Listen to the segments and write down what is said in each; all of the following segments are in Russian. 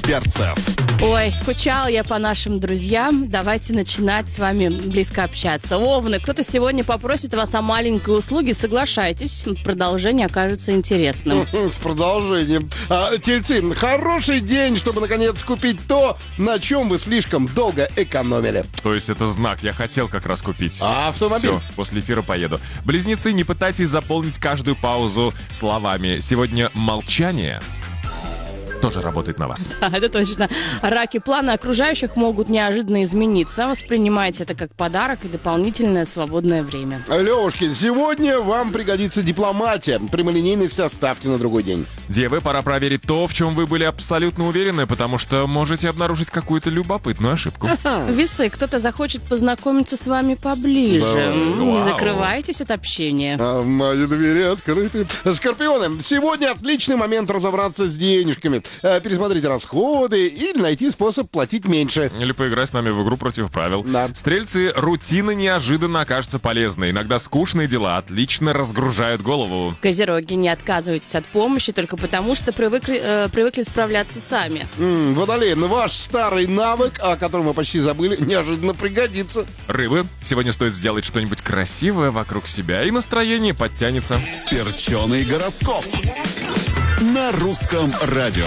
перцев. Ой, скучал я по нашим друзьям. Давайте начинать с вами близко общаться. Овны, кто-то сегодня попросит вас о маленькой услуге. Соглашайтесь, продолжение окажется интересным. С продолжением. Тельцы, хороший день, чтобы наконец купить то, на чем вы слишком долго экономили. То есть это знак, я хотел как раз купить. Автомобиль. Все, после эфира поеду. Близнецы, не пытайтесь заполнить каждую паузу словами. Сегодня молчание тоже работает на вас. Да, это точно. Раки, планы окружающих могут неожиданно измениться. Воспринимайте это как подарок и дополнительное свободное время. Левушки, сегодня вам пригодится дипломатия. Прямолинейность оставьте на другой день. Девы, пора проверить то, в чем вы были абсолютно уверены, потому что можете обнаружить какую-то любопытную ошибку. Весы, кто-то захочет познакомиться с вами поближе. Не Вау. закрывайтесь от общения. Мои двери открыты. Скорпионы, сегодня отличный момент разобраться с денежками. Пересмотреть расходы или найти способ платить меньше. Или поиграть с нами в игру против правил. Да. Стрельцы, рутина неожиданно окажется полезной. Иногда скучные дела отлично разгружают голову. Козероги, не отказывайтесь от помощи только потому, что привыкли справляться сами. Водолей, ваш старый навык, о котором мы почти забыли, неожиданно пригодится. Рыбы, сегодня стоит сделать что-нибудь красивое вокруг себя, и настроение подтянется. Перченый гороскоп. На русском радио.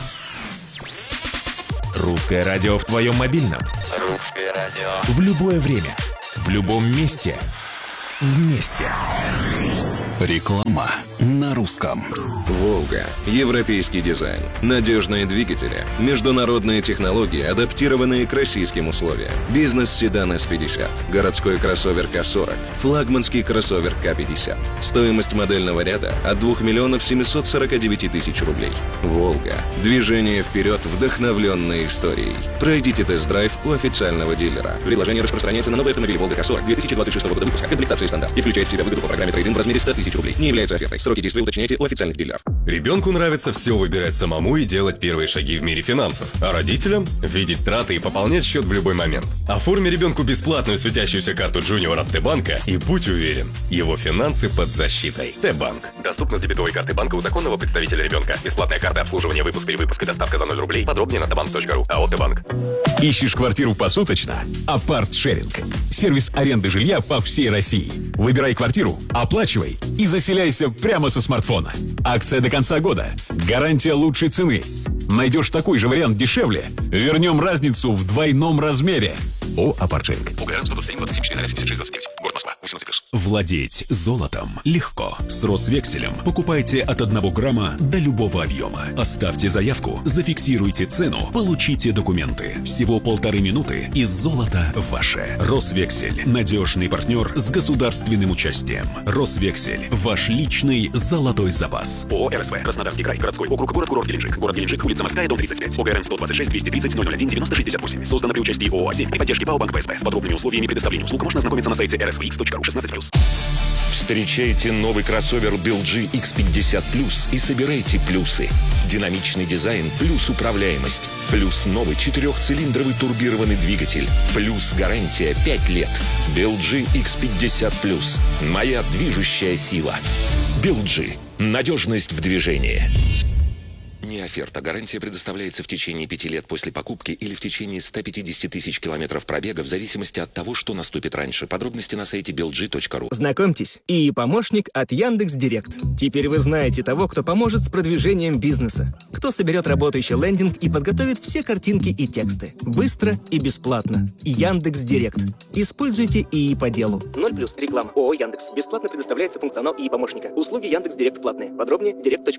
Русское радио в твоем мобильном. Русское радио. В любое время. В любом месте. Вместе. Реклама на русском. «Волга». Европейский дизайн. Надежные двигатели. Международные технологии, адаптированные к российским условиям. Бизнес-седан S50. Городской кроссовер К40. Флагманский кроссовер К50. Стоимость модельного ряда от 2 миллионов 749 тысяч рублей. «Волга». Движение вперед, вдохновленное историей. Пройдите тест-драйв у официального дилера. Предложение распространяется на новый автомобиль «Волга К40» 2026 года выпуска. Комплектация стандарт. И включает в себя выгоду по программе трейд-ин в размере 100 тысяч рублей. Не является офертой. Сроки действия уточняйте у официальных дилеров. Ребенку нравится все выбирать самому и делать первые шаги в мире финансов. А родителям – видеть траты и пополнять счет в любой момент. Оформи ребенку бесплатную светящуюся карту Junior от Т-банка и будь уверен, его финансы под защитой. Т-банк. Доступно с дебетовой карты банка у законного представителя ребенка. Бесплатная карта обслуживания выпуска и выпуска доставка за 0 рублей. Подробнее на tbank.ru. АО Т-банк. Ищешь квартиру посуточно? Апарт-шеринг. Сервис аренды жилья по всей России. Выбирай квартиру, оплачивай и заселяйся прямо со смартфона. Акция до конца года. Гарантия лучшей цены. Найдешь такой же вариант дешевле? Вернем разницу в двойном размере. О, Апарт-шеринг. УГР 121-27-4-76-29. Город Москва. 18+. Владеть золотом легко. С Росвекселем покупайте от 1 грамма до любого объема. Оставьте заявку, зафиксируйте цену, получите документы. Всего 1,5 минуты, и золото ваше. Росвексель. Надежный партнер с государственным участием. Росвексель. Ваш личный золотой запас. ООО РСВ. Краснодарский край. Городской округ. Город-курорт Геленджик. Город Геленджик. Улица Морская, дом 35. ОГРН 126-230-001-9068. Создано при участии ООО «А7» при поддержке ПАО «Банк ПСБ». С подробными условиями предоставления услуг можно ознакомиться на сайте rsvx.ru 16+. Встречайте новый кроссовер BLG X50 Plus и собирайте плюсы. Динамичный дизайн плюс управляемость. Плюс новый 4-цилиндровый турбированный двигатель. Плюс гарантия 5 лет. BLG X50 Plus. Моя движущая сила. BLG. Надежность в движении. Не оферта. Гарантия предоставляется в течение 5 лет после покупки или в течение 150 тысяч километров пробега в зависимости от того, что наступит раньше. Подробности на сайте belg.ru. Знакомьтесь, ИИ «Помощник» от Яндекс.Директ. Теперь вы знаете того, кто поможет с продвижением бизнеса. Кто соберет работающий лендинг и подготовит все картинки и тексты. Быстро и бесплатно. Яндекс.Директ. Используйте ИИ по делу. 0+. Реклама. ООО «Яндекс». Бесплатно предоставляется функционал ИИ «Помощника». Услуги Яндекс.Директ платные. Подробнее – директ.ру.